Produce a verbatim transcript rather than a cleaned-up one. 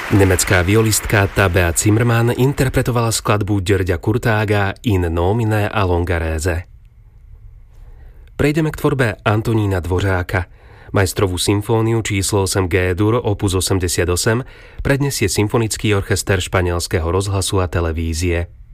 Nemecká violistka Tabea Zimmermann interpretovala skladbu Györgya Kurtága In nomine a Longarese. Prejdeme k tvorbe Antonína Dvořáka. Majstrovú symfóniu číslo osem G-dur opus osemdesiatosem predniesie Symfonický orchester Španielského rozhlasu a televízie.